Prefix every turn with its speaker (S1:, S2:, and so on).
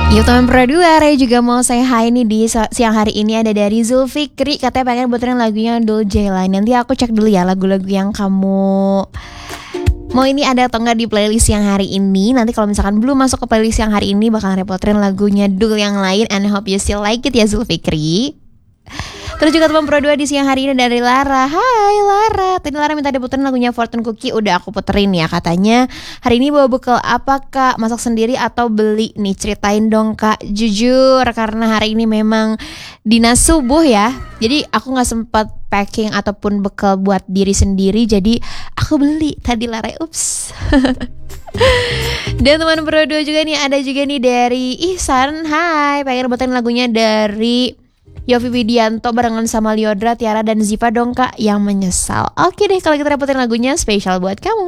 S1: Yuk teman Pro 2, Ray juga mau say hi nih di siang hari ini. Ada dari Zulfikri, katanya pengen puterin lagunya Dul Jailan. Nanti aku cek dulu ya lagu-lagu yang kamu mau ini ada atau enggak di playlist yang hari ini. Nanti kalau misalkan belum masuk ke playlist yang hari ini, bakal repoterin lagunya Dul yang lain. And I hope you still like it ya Zulfikri. Terus juga teman Pro 2 di siang hari ini dari Lara. Hai Lara, tadi Lara minta diputerin lagunya Fortune Cookie. Udah aku puterin ya. Katanya hari ini bawa bekal apa kak? Masak sendiri atau beli nih? Ceritain dong kak. Jujur karena hari ini memang dinas subuh ya, jadi aku gak sempat packing ataupun bekal buat diri sendiri. Jadi aku beli tadi Lara. Ups. Dan teman Pro 2 juga nih, ada juga nih dari Ihsan. Hai, pengen rebutin lagunya dari Yofi Widianto barengan sama Liodra, Tiara dan Ziva dong kak, yang menyesal. Oke deh, kalau kita repotin lagunya spesial buat kamu.